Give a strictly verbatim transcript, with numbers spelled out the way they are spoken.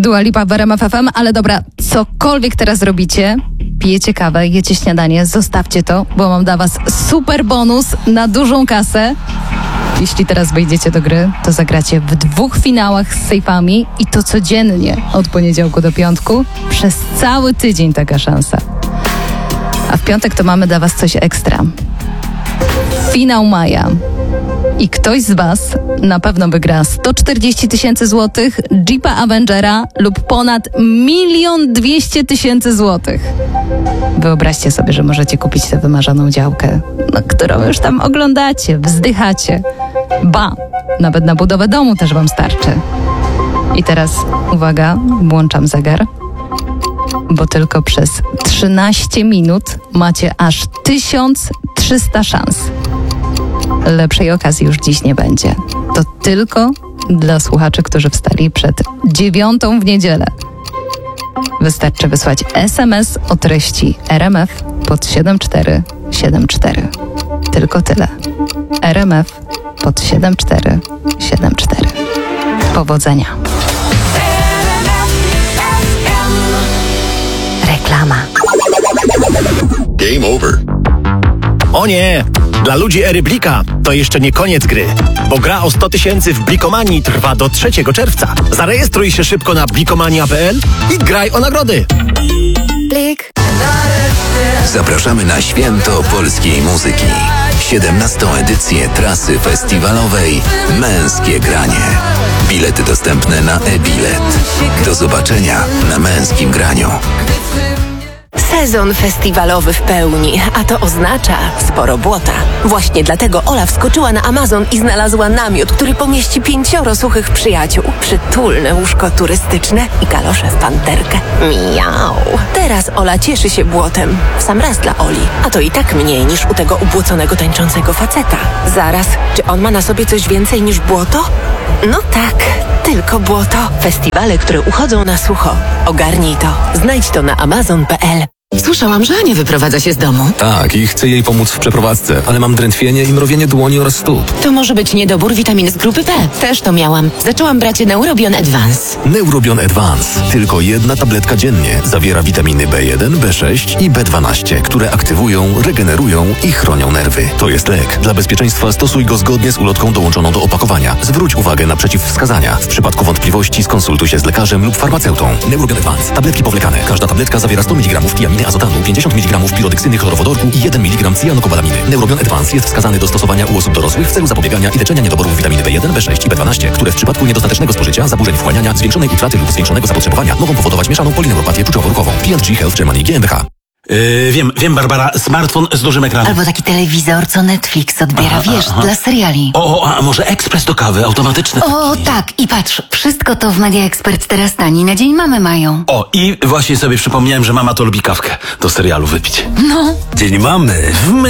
Dua Lipa w R M F F M, ale dobra, cokolwiek teraz robicie, pijecie kawę, jecie śniadanie, zostawcie to, bo mam dla was super bonus na dużą kasę. Jeśli teraz wejdziecie do gry, to zagracie w dwóch finałach z sejfami i to codziennie od poniedziałku do piątku. Przez cały tydzień taka szansa. A w piątek to mamy dla was coś ekstra. Finał maja. I ktoś z was na pewno wygra sto czterdzieści tysięcy złotych, Jeepa Avengera lub ponad milion dwieście tysięcy złotych. Wyobraźcie sobie, że możecie kupić tę wymarzoną działkę, no, którą już tam oglądacie, wzdychacie. Ba, nawet na budowę domu też wam starczy. I teraz, uwaga, włączam zegar, bo tylko przez trzynaście minut macie aż tysiąc trzysta szans. Lepszej okazji już dziś nie będzie. To tylko dla słuchaczy, którzy wstali przed dziewiątą w niedzielę. Wystarczy wysłać es em es o treści R M F pod siedem cztery siedem cztery. Tylko tyle. R M F pod siedem cztery siedem cztery. Powodzenia. Reklama. Game over. O nie! Dla ludzi ery Blika to jeszcze nie koniec gry, bo gra o sto tysięcy w Blikomanii trwa do trzeciego czerwca. Zarejestruj się szybko na blikomania kropka p l i graj o nagrody. Blik. Zapraszamy na święto polskiej muzyki. siedemnastą edycję trasy festiwalowej Męskie Granie. Bilety dostępne na e-bilet. Do zobaczenia na Męskim Graniu. Sezon festiwalowy w pełni, a to oznacza sporo błota. Właśnie dlatego Ola wskoczyła na Amazon i znalazła namiot, który pomieści pięcioro suchych przyjaciół. Przytulne łóżko turystyczne i kalosze w panterkę. Miau. Teraz Ola cieszy się błotem. W sam raz dla Oli. A to i tak mniej niż u tego ubłoconego tańczącego faceta. Zaraz, czy on ma na sobie coś więcej niż błoto? No tak, tylko błoto. Festiwale, które uchodzą na sucho. Ogarnij to. Znajdź to na amazon kropka p l. Słyszałam, że Ania wyprowadza się z domu. Tak, i chcę jej pomóc w przeprowadzce, ale mam drętwienie i mrowienie dłoni oraz stóp. To może być niedobór witamin z grupy P. Też to miałam. Zaczęłam brać Neurobion Advance. Neurobion Advance. Tylko jedna tabletka dziennie. Zawiera witaminy B jeden, B sześć i B dwanaście, które aktywują, regenerują i chronią nerwy. To jest lek. Dla bezpieczeństwa stosuj go zgodnie z ulotką dołączoną do opakowania. Zwróć uwagę na przeciwwskazania. W przypadku wątpliwości skonsultuj się z lekarzem lub farmaceutą. Neurobion Advance. Tabletki powlekane. Każda tabletka zawiera sto miligramów tiaminy azotanu, pięćdziesiąt miligramów pirodeksyny chlorowodorku i jeden miligram cyjanokobalaminy. Neurobion Advance jest wskazany do stosowania u osób dorosłych w celu zapobiegania i leczenia niedoborów witaminy B jeden, B sześć i B dwanaście, które w przypadku niedostatecznego spożycia, zaburzeń wchłaniania, zwiększonej utraty lub zwiększonego zapotrzebowania mogą powodować mieszaną polineuropatię czuciowo-ruchową. P and G Health Germany G m b H. Yy, wiem, wiem, Barbara, smartfon z dużym ekranem. Albo taki telewizor, co Netflix odbiera, aha, wiesz, aha. dla seriali. O, a może ekspres do kawy, automatyczny? O, taki. tak, i patrz, wszystko to w Media Expert teraz tani, na dzień mamy mają. O, i właśnie sobie przypomniałem, że mama to lubi kawkę do serialu wypić. No. Dzień mamy w